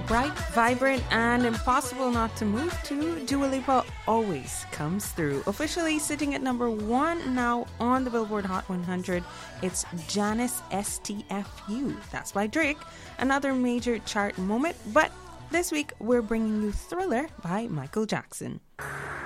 Bright, vibrant, and impossible not to move to, Dua Lipa always comes through. Officially sitting at number 1 now on the Billboard Hot 100, it's Janice STFU. That's by Drake, another major chart moment. But this week we're bringing you Thriller by Michael Jackson.